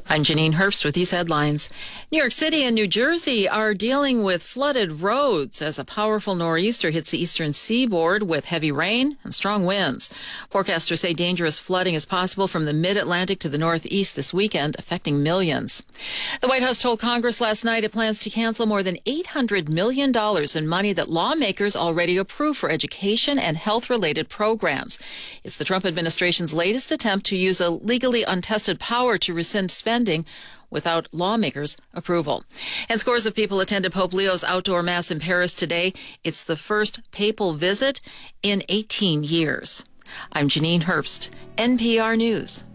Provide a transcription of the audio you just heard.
I'm Janine Herbst with these headlines. New York City and New Jersey are dealing with flooded roads as a powerful nor'easter hits the eastern seaboard with heavy rain and strong winds. Forecasters say dangerous flooding is possible from the mid-Atlantic to the northeast this weekend, affecting millions. The White House told Congress last night it plans to cancel more than $800 million in money that lawmakers already approved for education and health-related programs. It's the Trump administration's latest attempt to use a legally untested power to rescind spending without lawmakers' approval. And scores of people attended Pope Leo's outdoor mass in Paris today. It's the first papal visit in 18 years. I'm Janine Herbst, NPR News.